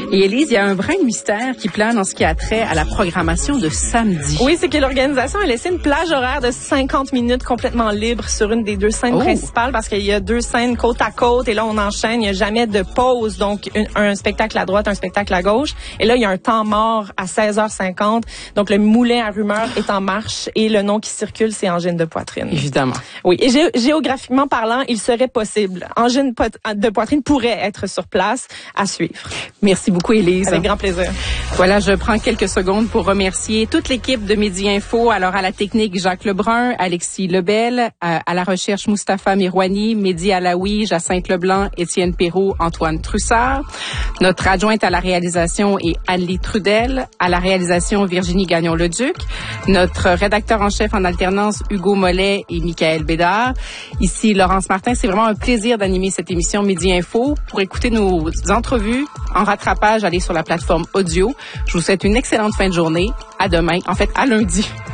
Et Élise, il y a un brin de mystère qui plane en ce qui a trait à la programmation de samedi. Oui, c'est que l'organisation a laissé une plage horaire de 50 minutes complètement libre sur une des deux scènes principales parce qu'il y a deux scènes côte à côte et là, on enchaîne. Il n'y a jamais de pause. Donc, un spectacle à droite, un spectacle à gauche. Et là, il y a un temps mort à 16h50. Donc, le moulin à rumeurs est en marche et le nom qui circule, c'est angine de poitrine. Évidemment. Oui. Et géographiquement parlant, il serait possible. Angine de poitrine pourrait être sur place à suivre. Merci beaucoup, Élise. Avec grand plaisir. Voilà, je prends quelques secondes pour remercier toute l'équipe de Midi Info. Alors, à la technique, Jacques Lebrun, Alexis Lebel, à la recherche, Mustapha Mirouani, Mehdi Alaoui, Jacinthe Leblanc, Étienne Perrault, Antoine Trussard. Notre adjointe à la réalisation est Anne-Lie Trudel. À la réalisation, Virginie Gagnon-Leduc. Notre rédacteur en chef en alternance, Hugo Mollet et Michael Bédard. Ici, Laurence Martin. C'est vraiment un plaisir d'animer cette émission Midi Info. Pour écouter nos entrevues en rattrapage, allez sur la plateforme audio. Je vous souhaite une excellente fin de journée. À demain. En fait, à lundi.